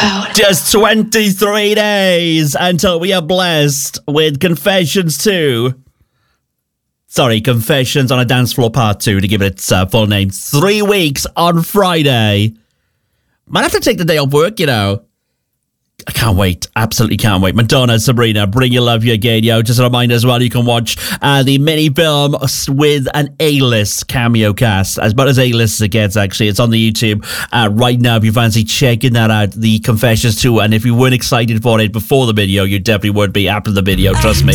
about. Just 23 days until we are blessed with Confessions 2. Sorry, Confessions on a Dance Floor Part 2 to give it its full name. 3 weeks on Friday. Might have to take the day off work, you know. I can't wait. Absolutely can't wait. Madonna, Sabrina, Bring Your Love You Again, yo. Just a reminder as well, you can watch the mini film with an A-list cameo cast. As much as A-list as it gets, actually. It's on the YouTube right now if you fancy checking that out, the Confessions 2. And if you weren't excited for it before the video, you definitely would be after the video, trust me.